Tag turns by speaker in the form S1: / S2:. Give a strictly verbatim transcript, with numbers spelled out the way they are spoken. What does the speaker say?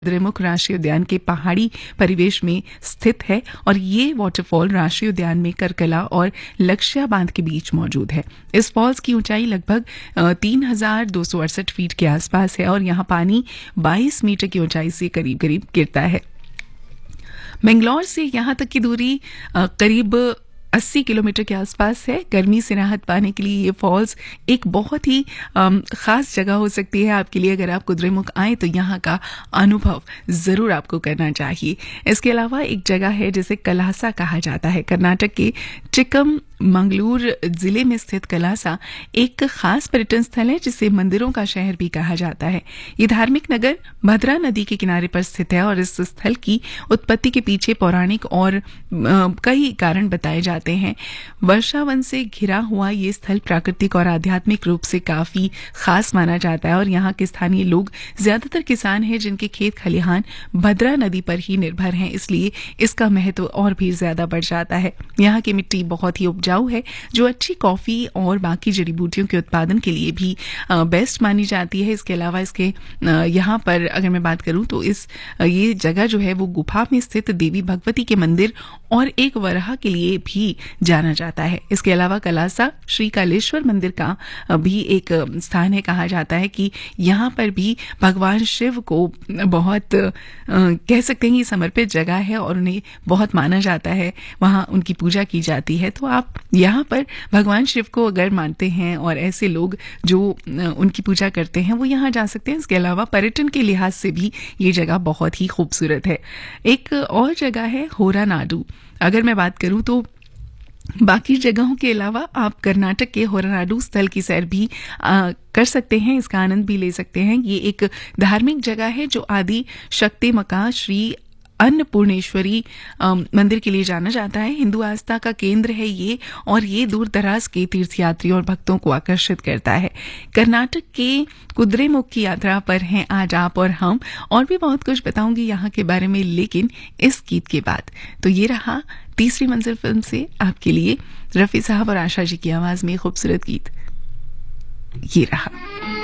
S1: कुद्रेमुख राष्ट्रीय उद्यान के पहाड़ी परिवेश में स्थित है और ये वाटरफॉल राष्ट्रीय उद्यान में करकला और लक्ष्या बांध के बीच मौजूद है। इस फॉल्स की ऊंचाई लगभग तीन हजार दो सौ अड़सठ फीट के आसपास है और यहाँ पानी बाईस मीटर की ऊंचाई से करीब करीब गिरता है। बेंगलोर से यहाँ तक की दूरी करीब अस्सी किलोमीटर के आसपास है। गर्मी से राहत पाने के लिए ये फॉल्स एक बहुत ही खास जगह हो सकती है आपके लिए। अगर आप कुद्रेमुख आए तो यहाँ का अनुभव जरूर आपको करना चाहिए। इसके अलावा एक जगह है जिसे कलासा कहा जाता है। कर्नाटक के चिकम मंगलूर जिले में स्थित कलासा एक खास पर्यटन स्थल है जिसे मंदिरों का शहर भी कहा जाता है। ये धार्मिक नगर भद्रा नदी के किनारे पर स्थित है और इस स्थल की उत्पत्ति के पीछे पौराणिक और कई कारण बताए जाते हैं। वर्षावन से घिरा हुआ ये स्थल प्राकृतिक और आध्यात्मिक रूप से काफी खास माना जाता है और यहाँ के स्थानीय लोग ज्यादातर किसान हैं जिनके खेत खलिहान भद्रा नदी पर ही निर्भर हैं, इसलिए इसका महत्व और भी ज्यादा बढ़ जाता है। यहाँ की मिट्टी बहुत ही उपजाऊ है जो अच्छी कॉफी और बाकी जड़ी बूटियों के उत्पादन के लिए भी बेस्ट मानी जाती है। इसके अलावा इसके यहाँ पर अगर मैं बात करूं तो इस ये जगह जो है वो गुफा में स्थित देवी भगवती के मंदिर और एक वराह के लिए भी जाना जाता है। इसके अलावा कलासा श्री कालेश्वर मंदिर का भी एक स्थान है। कहा जाता है कि यहाँ पर भी भगवान शिव को बहुत कह सकते हैं कि समर्पित जगह है और उन्हें बहुत माना जाता है, वहाँ उनकी पूजा की जाती है। तो आप यहाँ पर भगवान शिव को अगर मानते हैं और ऐसे लोग जो उनकी पूजा करते हैं वो यहाँ जा सकते हैं। इसके अलावा पर्यटन के लिहाज से भी ये जगह बहुत ही खूबसूरत है। एक और जगह है होरानाडू। अगर मैं बात करूं तो बाकी जगहों के अलावा आप कर्नाटक के होरानाडू स्थल की सैर भी आ, कर सकते हैं, इसका आनंद भी ले सकते हैं। ये एक धार्मिक जगह है जो आदि शक्ति मका श्री अन्नपूर्णेश्वरी मंदिर के लिए जाना जाता है। हिंदू आस्था का केंद्र है ये और ये दूर दराज के तीर्थयात्रियों और भक्तों को आकर्षित करता है। कर्नाटक के कुद्रेमुख की यात्रा पर हैं आज आप और हम, और भी बहुत कुछ बताऊंगी यहाँ के बारे में, लेकिन इस गीत के बाद। तो ये रहा तीसरी मंजिल फिल्म से आपके लिए रफी साहब और आशा जी की आवाज में खूबसूरत गीत। ये रहा।